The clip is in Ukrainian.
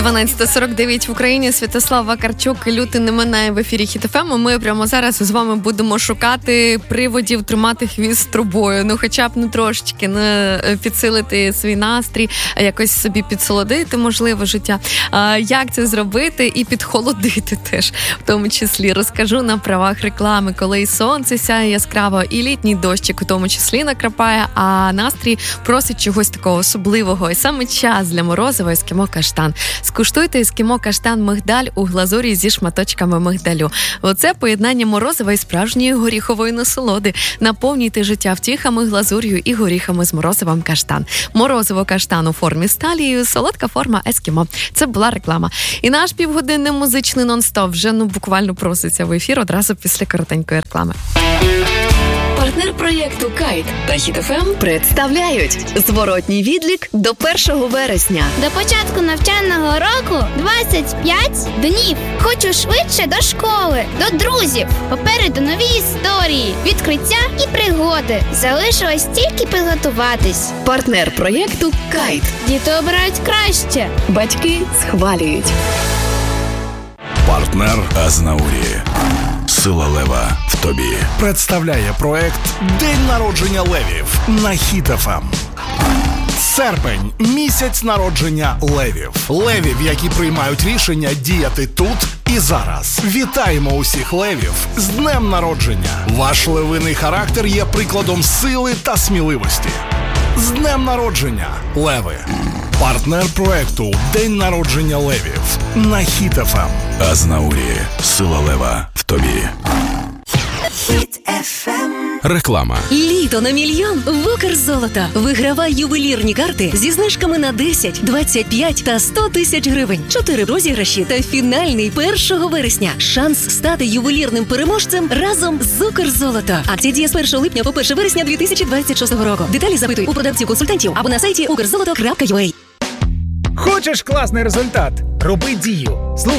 12:49 в Україні. Святослав Вакарчук, лютий не минає в ефірі Хіт ФМ. Ми прямо зараз з вами будемо шукати приводів тримати хвіст трубою. Ну, хоча б трошечки підсилити свій настрій, якось собі підсолодити, можливо, життя. Як це зробити і підхолодити теж, в тому числі. Розкажу на правах реклами, коли і сонце сяє яскраво, і літній дощик у тому числі накрапає, а настрій просить чогось такого особливого. І саме час для морозива ескімо каштан. Скуштуйте ескімо каштан-мигдаль у глазурі зі шматочками мигдалю. Оце поєднання морозива і справжньої горіхової насолоди. Наповнюйте життя втіхами, глазур'ю і горіхами з морозивом каштан. Морозиво каштан у формі сталі, солодка форма ескімо. Це була реклама. І наш півгодинний музичний нон-стоп вже буквально проситься в ефір одразу після коротенької реклами. Партнер проєкту «Кайт» та Хіт ФМ представляють зворотній відлік до 1 вересня. До початку навчального року 25 днів. Хочу швидше до школи, до друзів. Попереду нові історії, відкриття і пригоди. Залишилось тільки підготуватись. Партнер проєкту «Кайт». Діти обирають краще. Батьки схвалюють. Партнер Азнаурі. Сила лева в тобі. Представляє проект «День народження левів» на Хіт ФМ. Серпень – місяць народження левів. Левів, які приймають рішення діяти тут і зараз. Вітаємо усіх левів з днем народження. Ваш левиний характер є прикладом сили та сміливості. З днем народження, леви! Партнер проекту «День народження левів» на Хіт ФМ. Азнаурі. Сила лева в тобі. Хіт ФМ. Реклама. Літо на мільйон в Укрзолото. Вигравай ювелірні карти зі знижками на 10, 25 та 100 тисяч гривень. 4 розіграші та фінальний 1 вересня. Шанс стати ювелірним переможцем разом з Укрзолото. Акція діє з 1 липня по 1 вересня 2026 року. Деталі запитуй у продавців-консультантів або на сайті ukrzoloto.ua. Хочеш класний результат? Роби дію. Слухай